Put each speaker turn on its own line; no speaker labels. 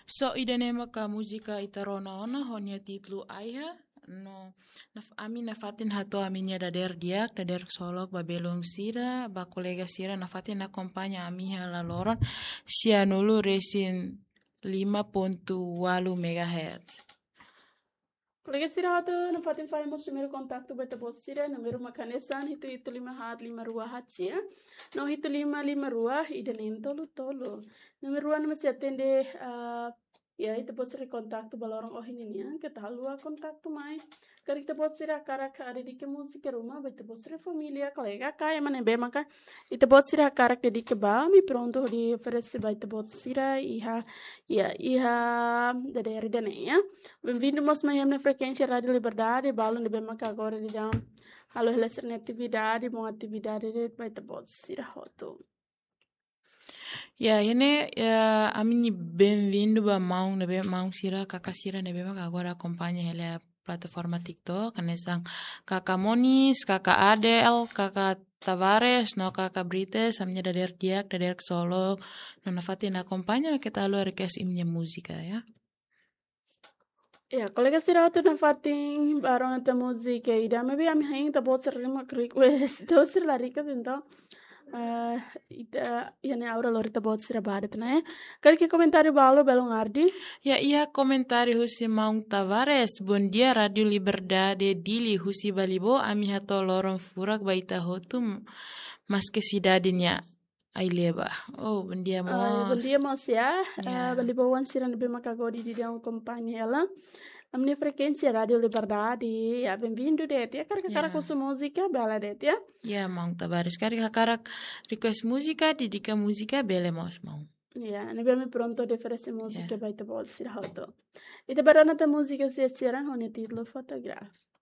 So idanema ka muzika itarona ona honya titlu aiha no ami nafatin hato aminya dader diak dader solok babelong sira ba kolega sira nafatin na kompanya amiha laloron sianulu resin 5.8 MHz.
Colega Sirado, não podem fazer nosso primeiro contato beta bolsira, número macanesan, itu lima hat lima rua hatia, não itu lima rua e nem tolo. Número rua não se atende ya itu bolsira contato balorong oh ini nih, kita halua contato mai. Kalau kita bolsira cara ada di ke musik rumah, beta bolsira família, colega kaya mana be maka itu bolsira cara de ke ba, mi pronto di oferece beta bolsira iha da ya. Bem-vindo mais na frequência Rádio Liberdade, balão de Bemaca agora de dão. Alô, relação atividade, uma atividade de baita bot sirahoto.
Ya ini ya amini bem-vindo ba maung nebe maung sira kakak sira nebe maka agora acompanha hele plataforma TikTok kanesang kakak Monis, kakak Adel, kakak Tavares, no kakak Brites, amnya dader diak, dader solo, no nafatin acompanha kita lu request imnya musika ya.
Ya, kolega sirahoto na fating barang anta musika ida, maybe ami haing ta bot ser lima request, to ser la rika então. Ita yani aura lorita bot sira badet na que comentário balo belong ardi.
Ya iya komentari husi maung Tavares, bon dia Radio Liberdade dili husi balibo ami hato lorong furak baita hotum mas kesidadinya aileba. Oh, bon dia
mos ya. Balibo wan sira nebe makagodi di daun kompanya ela. Amne frequência Radio Liberdade, ya bem-vindo det ya cara com sua música bela det ya.
Ya maung Tavares cara request musika didika musika bele mos maung.
Ya, ne abbiamo pronto di fare musica baita bol sirhoto. Ite barana ta musica si estiran hone titolo fotograf.